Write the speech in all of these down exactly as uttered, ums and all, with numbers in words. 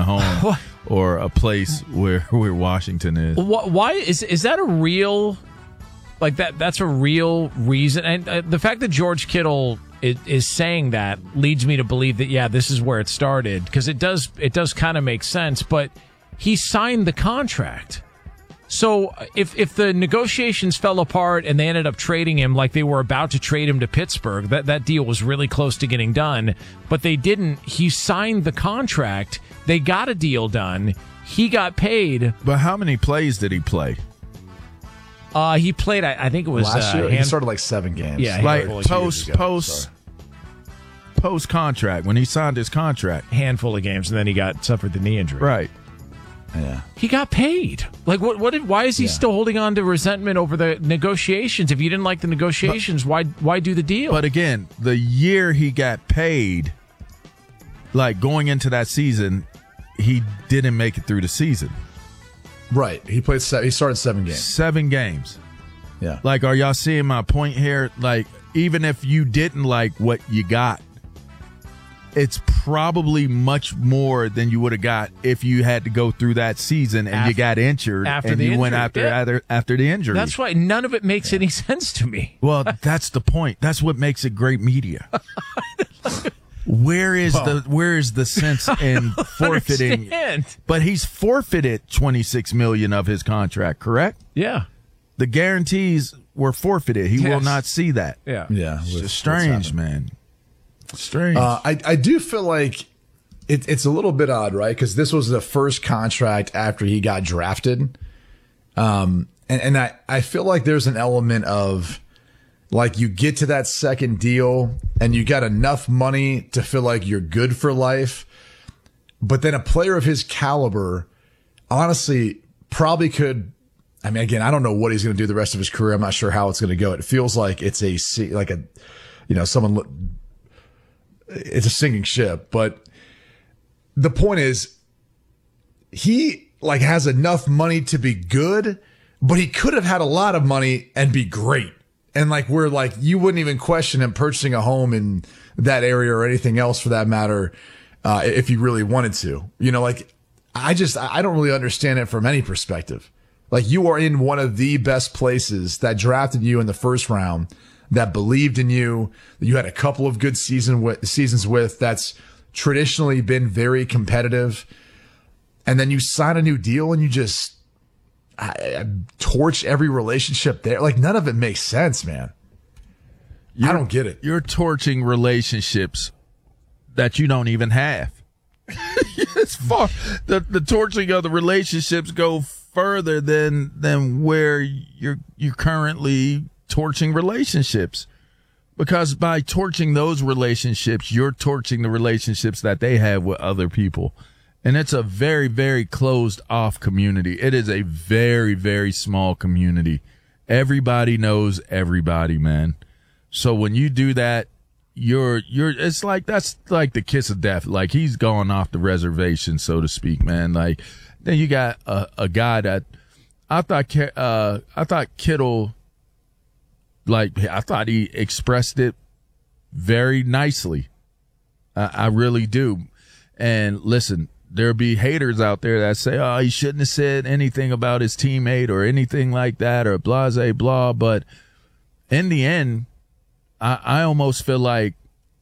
a home or a place where where Washington is. Why is is that a real like that? That's a real reason, and uh, the fact that George Kittle is, is saying that leads me to believe that yeah, this is where it started, because it does it does kind of make sense. But he signed the contract. So if if the negotiations fell apart and they ended up trading him like they were about to trade him to Pittsburgh, that, that deal was really close to getting done, but they didn't. He signed the contract. They got a deal done. He got paid. But how many plays did he play? Uh, he played, I, I think it was... Last uh, year, hand- he started like seven games. Yeah, like handful post, post, post contract, when he signed his contract. handful of games, and then he got suffered the knee injury. Right. Yeah. He got paid. Like, what? What? Did, why is he Yeah. still holding on to resentment over the negotiations? If you didn't like the negotiations, why? Why do the deal? But again, the year he got paid, like going into that season, he didn't make it through the season. Right. He played. Se- he started seven games. Seven games. Yeah. Like, are y'all seeing my point here? Like, even if you didn't like what you got, it's probably much more than you would have got if you had to go through that season and After- you got injured after and the you went injury, after, yeah. after after the injury. That's why none of it makes any sense to me. Well, that's the point. That's what makes it great media. Where is the where is the sense in forfeiting? Understand. But he's forfeited twenty-six million dollars of his contract, correct? Yeah. The guarantees were forfeited. He will Yes. not see that. Yeah. Yeah. It's with just what's strange, happened. man. Strange. Uh, I, I do feel like it, it's a little bit odd, right? Because this was the first contract after he got drafted. Um, and, and I, I feel like there's an element of like you get to that second deal and you got enough money to feel like you're good for life. But then a player of his caliber, honestly, probably could. I mean, again, I don't know what he's going to do the rest of his career. I'm not sure how it's going to go. It feels like it's a, like a, you know, someone, it's a sinking ship. But the point is, he like has enough money to be good, but he could have had a lot of money and be great. And like, we're like, you wouldn't even question him purchasing a home in that area or anything else for that matter, uh, if he really wanted to. You know, like, I just, I don't really understand it from any perspective. Like, you are in one of the best places that drafted you in the first round, that believed in you, that you had a couple of good season with, seasons with, that's traditionally been very competitive. And then you sign a new deal and you just I, I torch every relationship there. Like, none of it makes sense, man. You're, I don't get it. You're torching relationships that you don't even have. It's far. The the torching of the relationships go further than than where you're you're currently torching relationships, because by torching those relationships, you're torching the relationships that they have with other people. And it's a very, very closed off community. It is a very, very small community. Everybody knows everybody, man. So when you do that, you're, you're, it's like, that's like the kiss of death. Like, he's gone off the reservation, so to speak, man. Like, then you got a, a guy that I thought, uh, I thought Kittle, like, I thought he expressed it very nicely. I, I really do. And listen, there'll be haters out there that say, oh, he shouldn't have said anything about his teammate or anything like that, or blase, blah. But in the end, I, I almost feel like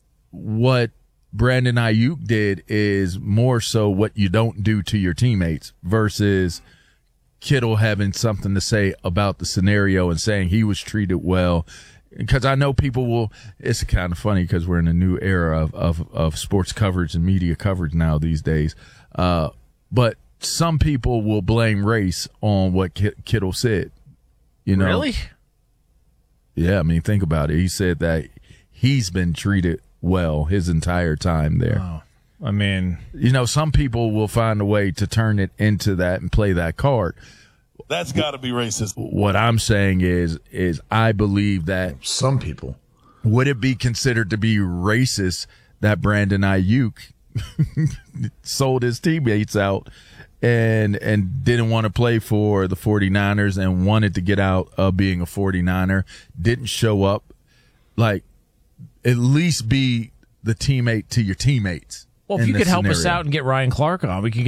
what Brandon Ayuk did is more so what you don't do to your teammates versus Kittle having something to say about the scenario and saying he was treated well. Because I know people will, it's kind of funny because we're in a new era of, of, of sports coverage and media coverage now these days. Uh, but some people will blame race on what Kittle said. You know? Really? Yeah, I mean, think about it. He said that he's been treated well his entire time there. Wow. I mean, you know, some people will find a way to turn it into that and play that card. That's got to be racist. What I'm saying is, is I believe that some people, would it be considered to be racist that Brandon Ayuk sold his teammates out and and didn't want to play for the 49ers and wanted to get out of being a 49er, didn't show up? Like, at least be the teammate to your teammates. well, if in you this could help us scenario. out and get Ryan Clark on, we could